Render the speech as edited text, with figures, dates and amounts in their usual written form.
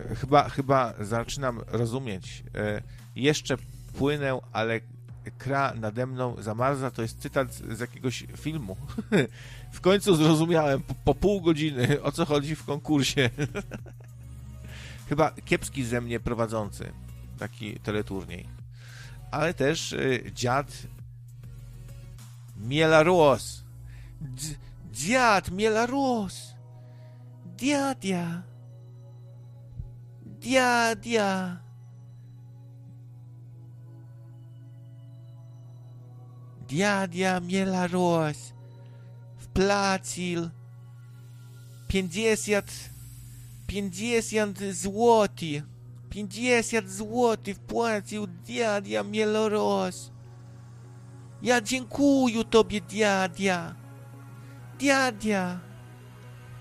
Chyba zaczynam rozumieć. Jeszcze płynę, ale kra nade mną zamarza. To jest cytat z jakiegoś filmu. W końcu zrozumiałem po pół godziny, o co chodzi w konkursie. Chyba kiepski ze mnie prowadzący taki teleturniej. Ale też dziad Mielaros. Dziad Mielaros. Dziadia. Dziadia. Dziadia Mielaros wpłacił 50 złotych. 50 złotych wpłacił dziadia Mielaros. Ja dziękuję tobie, dziadia. Dziadia.